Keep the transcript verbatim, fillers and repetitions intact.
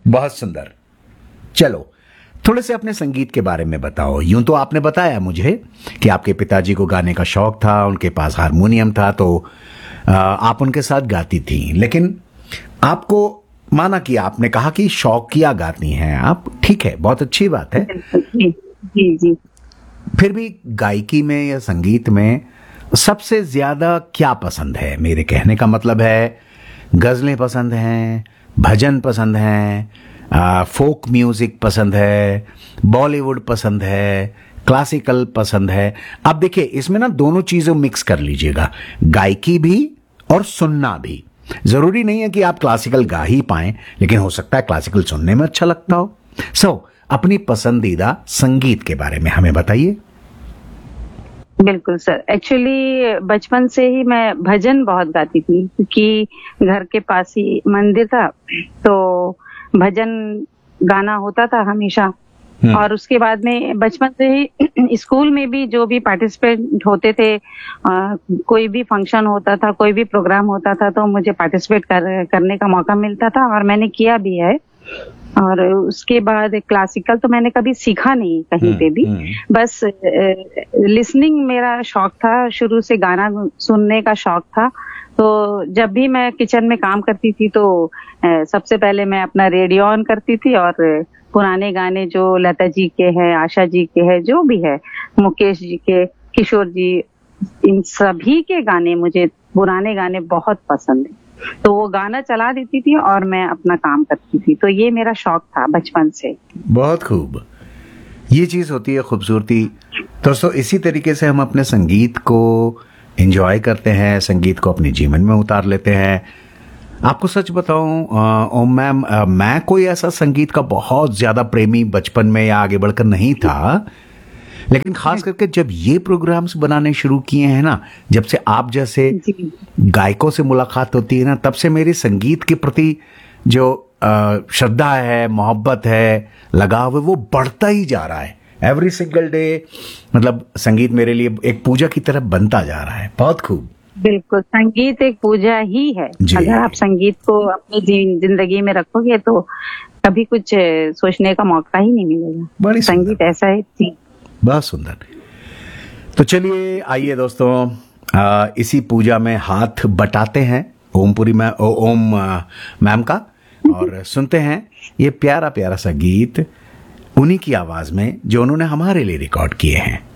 बहुत सुंदर। चलो थोड़े से अपने संगीत के बारे में बताओ। यूं तो आपने बताया मुझे कि आपके पिताजी को गाने का शौक था, उनके पास हारमोनियम था, तो आप उनके साथ गाती थी, लेकिन आपको माना कि आपने कहा कि शौकिया गाती हैं आप, ठीक है, बहुत अच्छी बात है। जी जी जी। फिर भी गायकी में या संगीत में सबसे ज्यादा क्या पसंद है? मेरे कहने का मतलब है, गजलें पसंद हैं, भजन पसंद हैं, आ, फोक म्यूजिक पसंद है, बॉलीवुड पसंद है, क्लासिकल पसंद है? अब देखिए, इसमें ना दोनों चीजें मिक्स कर लीजिएगा, गायकी भी और सुनना भी। जरूरी नहीं है कि आप क्लासिकल गा ही पाएं, लेकिन हो सकता है क्लासिकल सुनने में अच्छा लगता हो। सो so, अपनी पसंदीदा संगीत के बारे में हमें बताइए। बिल्कुल सर, एक्चुअली बचपन से ही मैं भजन बहुत गाती थी, क्योंकि घर के पास ही मंदिर था, तो भजन गाना होता था हमेशा। और उसके बाद में बचपन से ही स्कूल में भी जो भी पार्टिसिपेट होते थे, आ, कोई भी फंक्शन होता था, कोई भी प्रोग्राम होता था, तो मुझे पार्टिसिपेट कर, करने का मौका मिलता था और मैंने किया भी है। और उसके बाद क्लासिकल तो मैंने कभी सीखा नहीं कहीं पे भी, बस लिसनिंग मेरा शौक था, शुरू से गाना सुनने का शौक था। तो जब भी मैं किचन में काम करती थी तो सबसे पहले मैं अपना रेडियो ऑन करती थी और पुराने गाने जो लता जी के हैं, आशा जी के हैं, जो भी है, मुकेश जी के, किशोर जी, इन सभी के गाने, मुझे पुराने गाने बहुत पसंद है, तो वो गाना चला देती थी और मैं अपना काम करती थी। तो ये मेरा शौक था बचपन से। बहुत खूब, ये चीज होती है खूबसूरती। दोस्तों, इसी तरीके से हम अपने संगीत को एंजॉय करते हैं, संगीत को अपने जीवन में उतार लेते हैं। आपको सच बताऊं ओम मैम, मैं कोई ऐसा संगीत का बहुत ज्यादा प्रेमी बचपन में या आगे बढ़कर नहीं था, लेकिन खास करके जब ये प्रोग्राम्स बनाने शुरू किए हैं ना, जब से आप जैसे गायकों से मुलाकात होती है ना, तब से मेरे संगीत के प्रति जो श्रद्धा है, मोहब्बत है, लगाव है, वो बढ़ता ही जा रहा है। एवरी सिंगल डे, मतलब संगीत मेरे लिए एक पूजा की तरह बनता जा रहा है। बहुत खूब। बिल्कुल, संगीत एक पूजा ही है। अगर आप संगीत को अपनी जिंदगी में रखोगे तो कभी कुछ सोचने का मौका ही नहीं मिलेगा। संगीत ऐसा है। बहुत सुंदर। तो चलिए आइए दोस्तों, आ, इसी पूजा में हाथ बटाते हैं ओमपुरी में ओ, ओम मैम का, और सुनते हैं ये प्यारा प्यारा सा गीत उन्हीं की आवाज में जो उन्होंने हमारे लिए रिकॉर्ड किए हैं।